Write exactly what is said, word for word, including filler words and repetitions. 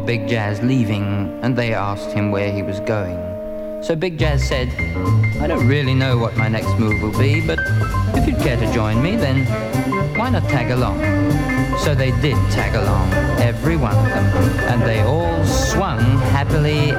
Big Jazz leaving, and they asked him where he was going. So Big Jazz said, I don't really know what my next move will be, but if you'd care to join me, then why not tag along? So they did tag along, every one of them, and they all swung happily